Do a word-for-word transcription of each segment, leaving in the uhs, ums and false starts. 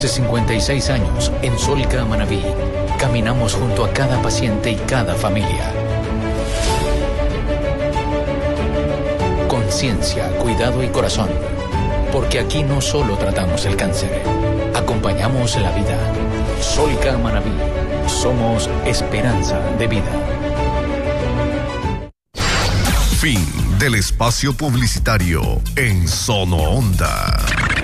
Hace cincuenta y seis años, en Solca, Manabí, caminamos junto a cada paciente y cada familia. Conciencia, cuidado y corazón. Porque aquí no solo tratamos el cáncer, acompañamos la vida. Solca, Manabí, somos esperanza de vida. Fin del espacio publicitario en Sono Onda.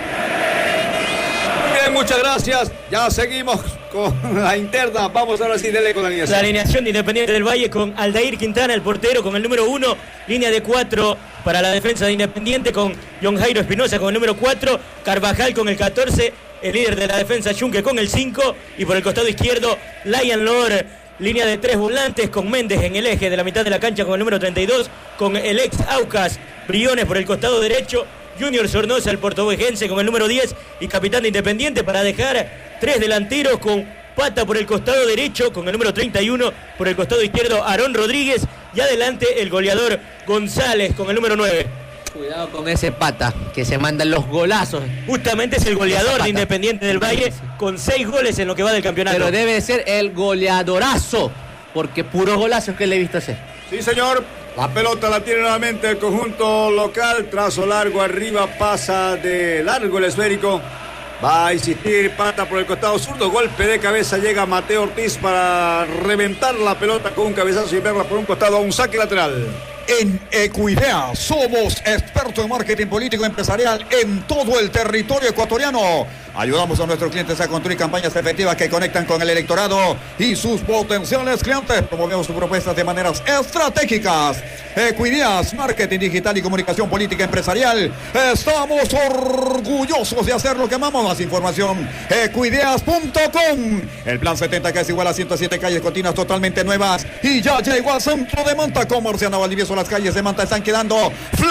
Muchas gracias, ya seguimos con la interna. Vamos ahora sí, dele con la alineación. La alineación de Independiente del Valle con Aldair Quintana, el portero, con el número uno, línea de cuatro para la defensa de Independiente, con John Jairo Espinosa con el número cuatro, Carvajal con el catorce, el líder de la defensa Yunque con el cinco, y por el costado izquierdo Lion Lord, línea de tres volantes con Méndez en el eje de la mitad de la cancha con el número treinta y dos, con el ex Aucas Briones por el costado derecho, Junior Sornosa, el portovejense, con el número diez y capitán de Independiente, para dejar tres delanteros con Pata por el costado derecho, con el número treinta y uno, por el costado izquierdo Aarón Rodríguez, y adelante el goleador González con el número nueve. Cuidado con ese Pata, que se mandan los golazos. Justamente es el goleador de Independiente del Valle, con seis goles en lo que va del campeonato. Pero debe ser el goleadorazo, porque puros golazos que le he visto hacer. Sí, señor. La pelota la tiene nuevamente el conjunto local. Trazo largo arriba, pasa de largo el esférico. Va a insistir Pata por el costado zurdo. Golpe de cabeza, llega Mateo Ortiz para reventar la pelota con un cabezazo y verla por un costado a un saque lateral. En Equidea somos expertos en marketing político empresarial en todo el territorio ecuatoriano. Ayudamos a nuestros clientes a construir campañas efectivas que conectan con el electorado y sus potenciales clientes. Promovemos sus propuestas de maneras estratégicas. Equideas, marketing digital y comunicación política empresarial. Estamos orgullosos de hacer lo que amamos. Más información, equideas punto com. El plan setenta K es igual a ciento siete calles continuas totalmente nuevas. Y ya llegó al centro de Manta como Marciano Valdivieso. Las calles de Manta están quedando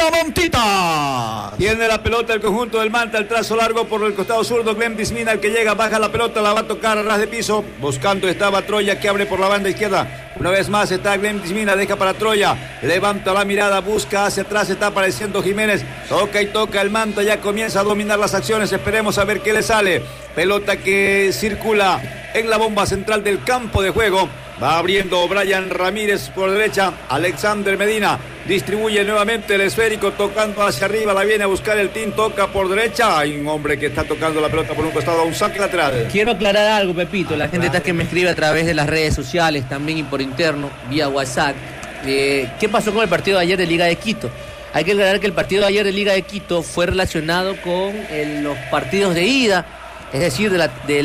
flamantitas. Tiene la pelota el conjunto del Manta, el trazo largo por el costado zurdo. Glenn Dismina, el que llega, baja la pelota, la va a tocar a ras de piso. Buscando estaba Troya, que abre por la banda izquierda. Una vez más está Glenn Dismina, deja para Troya. Levanta la mirada, busca hacia atrás, está apareciendo Jiménez. Toca y toca el Manta, ya comienza a dominar las acciones. Esperemos a ver qué le sale. Pelota que circula en la bomba central del campo de juego. Va abriendo Brian Ramírez por derecha. Alexander Medina distribuye nuevamente el esférico, tocando hacia arriba. La viene a buscar el Team, toca por derecha. Hay un hombre que está tocando la pelota por un costado a un saque lateral. Quiero aclarar algo, Pepito. La gente está que me escribe a través de las redes sociales también y por interno, vía WhatsApp. Eh, ¿Qué pasó con el partido de ayer de Liga de Quito? Hay que aclarar que el partido de ayer de Liga de Quito fue relacionado con el, los partidos de ida, es decir, de la, de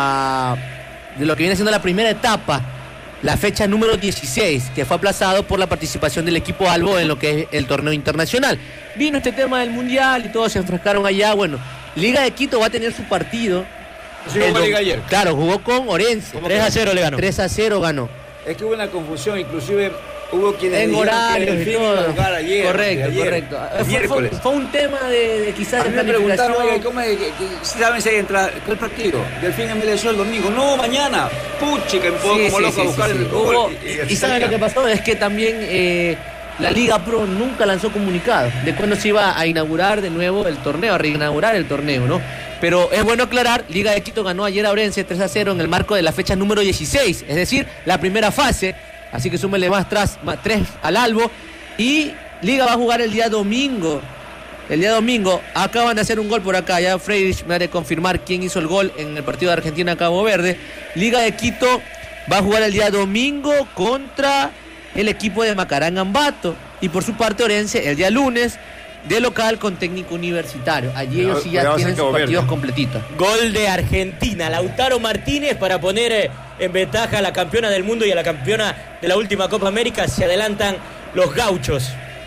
la de lo que viene siendo la primera etapa. La fecha número dieciséis, que fue aplazado por la participación del equipo Albo en lo que es el torneo internacional. Vino este tema del Mundial y todos se enfrascaron allá. Bueno, Liga de Quito va a tener su partido. ¿Sí jugó Liga ayer? Claro, jugó con Orense. tres a cero le ganó. tres a cero ganó. Es que hubo una confusión, inclusive hubo quienes en horarios y todo. Jugar ayer, correcto, ayer, correcto. Fue, fue, fue un tema de, de quizás a mí de me preguntaron, planificación. oye, ¿cómo es que, que, saben si hay entrada? ¿Cuál partido? Delfín M L S el domingo. No, mañana. Puchi, que me pongo Sí, como sí, loco sí, a buscar sí, el sí. gol. Hubo- Y, y, y ¿saben lo que pasó? Es que también eh, la Liga Pro nunca lanzó comunicado de cuándo se iba a inaugurar de nuevo el torneo, a reinaugurar el torneo, ¿no? Pero es bueno aclarar, Liga de Quito ganó ayer a Orense tres a cero en el marco de la fecha número dieciséis, es decir, la primera fase. Así que súmele más, tras, más tres al Albo. Y Liga va a jugar el día domingo. El día domingo acaban de hacer un gol por acá. Ya Freirich me ha de confirmar quién hizo el gol en el partido de Argentina-Cabo Verde. Liga de Quito va a jugar el día domingo contra el equipo de Macarán Ambato. Y por su parte Orense el día lunes de local con Técnico Universitario. Allí ellos sí ya tienen sus partidos completitos. Gol de Argentina, Lautaro Martínez, para poner eh, en ventaja a la campeona del mundo y a la campeona de la última Copa América. Se adelantan los gauchos.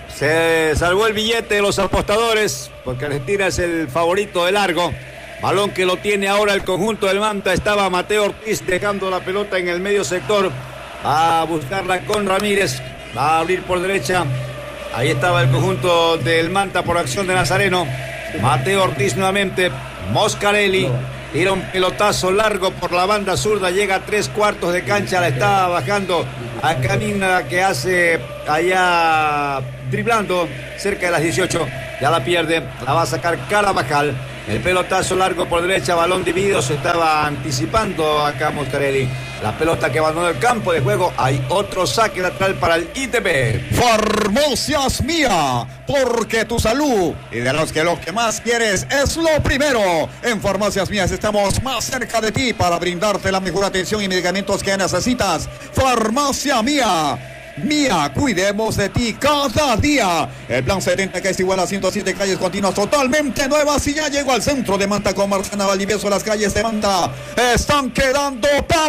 Se salvó el billete de los apostadores, porque Argentina es el favorito de largo. Balón que lo tiene ahora el conjunto del Manta. Estaba Mateo Ortiz dejando la pelota en el medio sector. Va a buscarla con Ramírez. Va a abrir por derecha. Ahí estaba el conjunto del Manta por acción de Nazareno. Mateo Ortiz nuevamente. Moscarelli tira un pelotazo largo por la banda zurda. Llega a tres cuartos de cancha. La está bajando a Canina, que hace allá driblando cerca de las dieciocho. Ya la pierde. La va a sacar Carabajal. El pelotazo largo por derecha, balón dividido, se estaba anticipando acá Moscarelli. La pelota que abandonó el campo de juego. Hay otro saque lateral para el I T B. Farmacias Mía, porque tu salud y de los que lo que más quieres es lo primero. En Farmacias Mías estamos más cerca de ti para brindarte la mejor atención y medicamentos que necesitas. Farmacia Mía. Mía, cuidemos de ti cada día. El plan setenta, que es igual a ciento siete calles continuas totalmente nuevas, y ya llegó al centro de Manta con Marcana Valdivieso. Las calles de Manta están quedando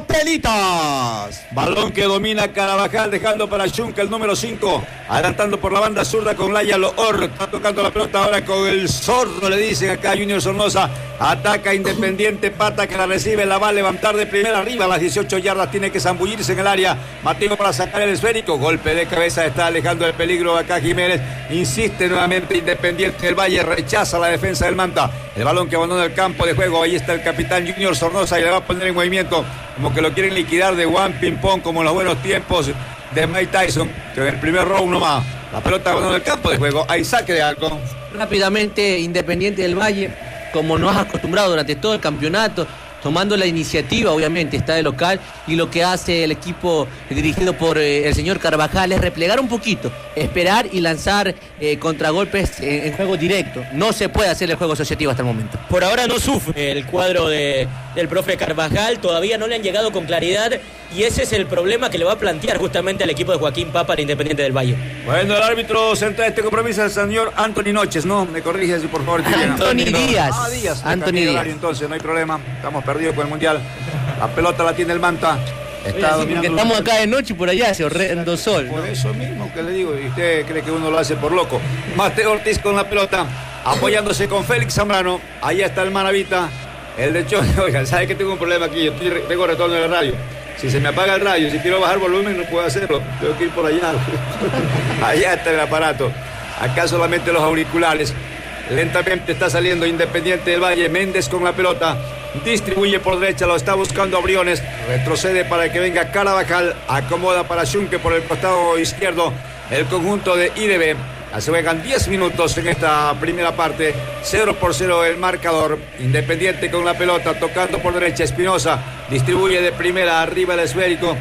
papelitas. Balón que domina Carabajal, dejando para Chunca el número cinco, adelantando por la banda zurda con Laya Loor. Está tocando la pelota ahora con el zorro, le dicen acá Junior Sornosa. Ataca Independiente, Pata que la recibe, la va a levantar de primera arriba a las dieciocho yardas, tiene que zambullirse en el área. Mateo para sacar el esférico. Golpe de cabeza, está alejando el peligro acá Jiménez. Insiste nuevamente Independiente del Valle, rechaza la defensa del Manta. El balón que abandona el campo de juego. Ahí está el capitán Junior Sornosa y le va a poner en movimiento, como que lo quieren liquidar de one ping pong, como en los buenos tiempos de Mike Tyson, que en el primer round nomás. La pelota abandona el campo de juego. Hay saque de arco. Rápidamente Independiente del Valle, como nos ha acostumbrado durante todo el campeonato, tomando la iniciativa, obviamente está de local, y lo que hace el equipo dirigido por eh, el señor Carvajal es replegar un poquito, esperar y lanzar eh, contragolpes en, en juego directo. No se puede hacer el juego asociativo hasta el momento. Por ahora no sufre el cuadro de, del profe Carvajal, todavía no le han llegado con claridad, y ese es el problema que le va a plantear justamente al equipo de Joaquín Papa, al Independiente del Valle. Bueno, el árbitro central de este compromiso es el señor Anthony Noches, ¿no? Me corriges, por favor. Anthony Díaz. Ah, Díaz. Anthony Díaz. Horario, entonces, no hay problema. Estamos perdidos con el Mundial. La pelota la tiene el Manta. Está Oye, sí, porque estamos acá de noche y por allá hace horrendo sol, Por ¿no? eso mismo que le digo, y usted cree que uno lo hace por loco. Mateo Ortiz con la pelota, apoyándose con Félix Zambrano. Ahí está el Manavita, el de Chone. Oigan, ¿sabe que tengo un problema aquí? Yo estoy, tengo retorno del radio. Si se me apaga el radio, si quiero bajar volumen, no puedo hacerlo. Tengo que ir por allá. Allá está el aparato. Acá solamente los auriculares. Lentamente está saliendo Independiente del Valle. Méndez con la pelota. Distribuye por derecha, lo está buscando a Briones. Retrocede para que venga Carabajal. Acomoda para Schunke por el costado izquierdo. El conjunto de I D B. Se juegan diez minutos en esta primera parte. cero por cero el marcador. Independiente con la pelota, tocando por derecha. Espinosa distribuye de primera arriba el esférico.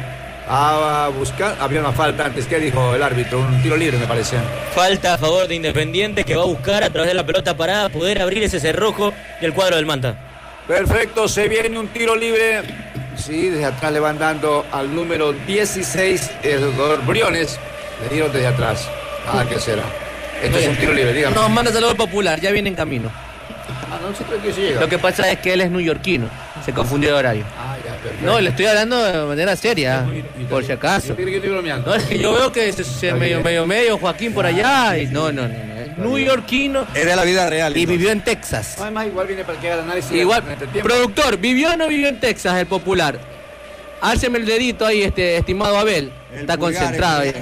A buscar, había una falta antes. ¿Qué dijo el árbitro? Un tiro libre, me parece. Falta a favor de Independiente, que va a buscar a través de la pelota parada poder abrir ese cerrojo del cuadro del Manta. Perfecto, se viene un tiro libre. Sí, desde atrás le van dando al número dieciséis, el jugador Briones. Le dieron desde atrás. Ah, ¿qué será? Esto es un tiro libre, dígame. Nos manda saludo popular, ya viene en camino. Ah, no sé qué se llega. Lo que pasa es que él es neoyorquino, se confundió de horario. Ah, ya, perfecto. No, le estoy hablando de manera seria, por si acaso. Yo creo que estoy bromeando. No, es que yo veo que se, se medio, medio, medio Joaquín por allá. Y no, no, no, no. Es neoyorquino Es de la vida real. y vivió en Texas. Además, igual viene para que haga el análisis. Igual, en este tiempo. productor, ¿vivió o no vivió en Texas el popular? Álceme el dedito ahí, este estimado Abel. Está concentrado ahí.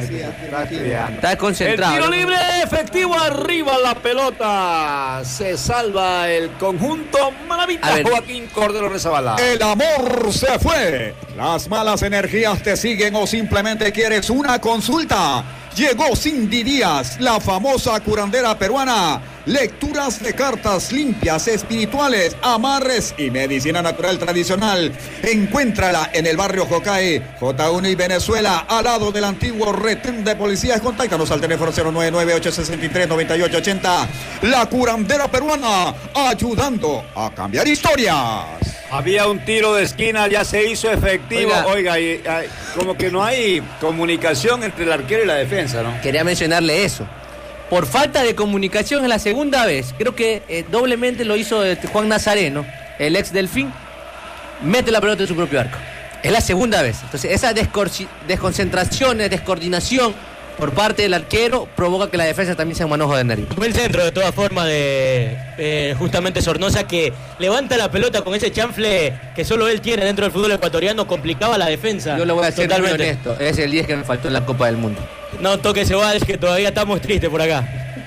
Está concentrado. El tiro libre efectivo, arriba la pelota. Se salva el conjunto Manavita. A ver. Joaquín Cordero Rezabala. El amor se fue. Las malas energías te siguen o simplemente quieres una consulta. Llegó Cindy Díaz, la famosa curandera peruana. Lecturas de cartas limpias, espirituales, amarres y medicina natural tradicional. Encuéntrala en el barrio Jocay, J uno y Venezuela, al lado del antiguo retén de policías. Contáctanos al teléfono cero nueve nueve, ocho seis tres, nueve ocho ocho cero. La curandera peruana, ayudando a cambiar historias. Había un tiro de esquina, ya se hizo efectivo. Oiga. Oiga, y, ay, como que no hay comunicación entre el arquero y la defensa, ¿no? Quería mencionarle eso. Por falta de comunicación es la segunda vez. Creo que eh, doblemente lo hizo este, Juan Nazareno, el ex Delfín. Mete la pelota en su propio arco. Es la segunda vez. Entonces esa descor- desconcentración, descoordinación por parte del arquero provoca que la defensa también sea un manojo de nervios. Fue el centro de todas formas de eh, justamente Sornosa, que levanta la pelota con ese chanfle que solo él tiene dentro del fútbol ecuatoriano. Complicaba la defensa. Yo le voy a ser muy totalmente honesto. Es el diez que me faltó en la Copa del Mundo. No toque ese vals, que todavía estamos tristes por acá.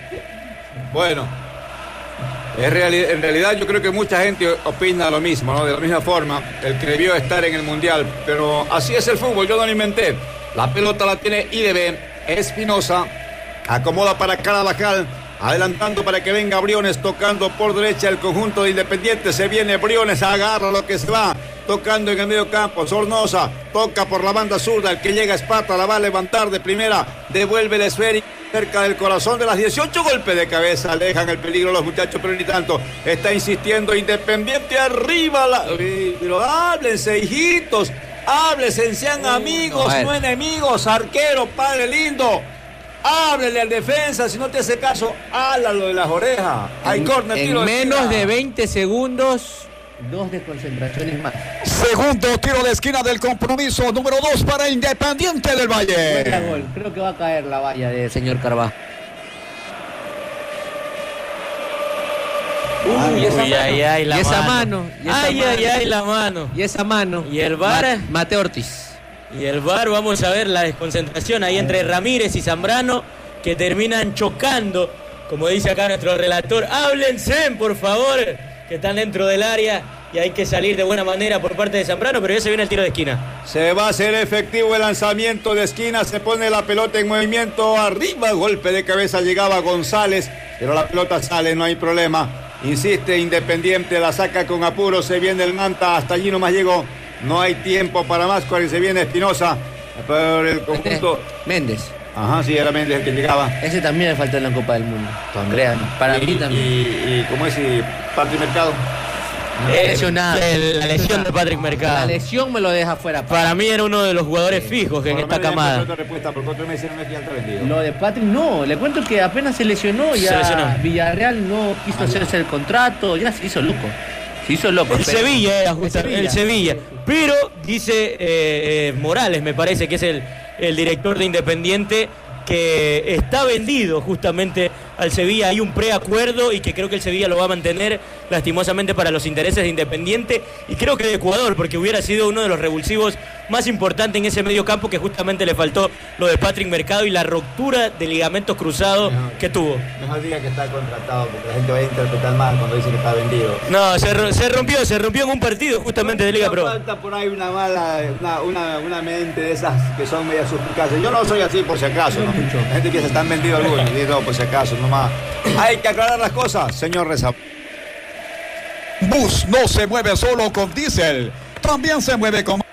Bueno, es reali- en realidad yo creo que mucha gente opina lo mismo, ¿no? De la misma forma, el que debió estar en el Mundial. Pero así es el fútbol, yo no lo inventé. La pelota la tiene I D B, Espinosa, acomoda para Carabajal, adelantando para que venga Briones, tocando por derecha el conjunto de Independiente. Se viene Briones, agarra lo que se va, tocando en el medio campo. Sornosa toca por la banda zurda, el que llega Esparta, la va a levantar de primera, devuelve el esférico cerca del corazón de las dieciocho, golpe de cabeza, alejan el peligro los muchachos, pero ni tanto. Está insistiendo Independiente, arriba la... Pero háblense, hijitos, háblense, sean amigos, no enemigos. Arquero, padre lindo, háblele al defensa, si no te hace caso, háblalo de las orejas. Hay córner, en tiro de menos esquina. de veinte segundos, dos desconcentraciones más. Segundo tiro de esquina del compromiso, número dos para Independiente del Valle. Buen gol. Creo que va a caer la valla del señor Carvajal. Uy, esa Uy, mano. ay, ay, la Y esa mano. mano. Y esa Ay, mano. ay, ay, la mano. Y esa mano. Y el V A R. Ma- Mateo Ortiz. Y el V A R, vamos a ver la desconcentración ahí entre Ramírez y Zambrano, que terminan chocando, como dice acá nuestro relator. Háblense, por favor, que están dentro del área y hay que salir de buena manera por parte de Zambrano, pero ya se viene el tiro de esquina. Se va a hacer efectivo el lanzamiento de esquina, se pone la pelota en movimiento, arriba, golpe de cabeza, llegaba González, pero la pelota sale, no hay problema. Insiste Independiente, la saca con apuro, se viene el Manta, hasta allí nomás llegó. No hay tiempo para más, cuando se viene Espinosa por el conjunto. Méndez. Ajá, sí, era Méndez el que llegaba. Ese también le faltó en la Copa del Mundo. Créanme, para y, mí también. Y, y ¿cómo es? Y Patri Mercado. Eh, lesionado. el- la lesión de Patrick Mercado. La lesión me lo deja fuera. Para mí era uno de los jugadores fijos en Por lo esta menos ya camada. encontró otra respuesta, porque otro me hicieron que ya está vendido. Lo de Patrick no, le cuento que apenas se lesionó, ya Se lesionó. Villarreal no quiso hacerse el contrato, ya se hizo loco. Se hizo loco. El pero- Sevilla era justo, El Sevilla. el Sevilla. Pero dice eh, eh, Morales, me parece que es el, el director de Independiente, que está vendido justamente al Sevilla. Hay un preacuerdo y que creo que el Sevilla lo va a mantener lastimosamente para los intereses de Independiente y creo que de Ecuador, porque hubiera sido uno de los revulsivos más importantes en ese medio campo, que justamente le faltó lo de Patrick Mercado y la ruptura de ligamentos cruzados que tuvo. Mejor diga que está contratado, porque la gente va a interpretar mal cuando dice que está vendido. No, se, ro- se rompió, se rompió en un partido justamente de Liga Pro. Falta por ahí una mala, una, una, una mente de esas que son medias suspicaces. Yo no soy así por si acaso, ¿no? La gente que se están vendidos algunos, y no, por si acaso, nomás. Hay que aclarar las cosas, señor Reza. Bus no se mueve solo con diésel, también se mueve con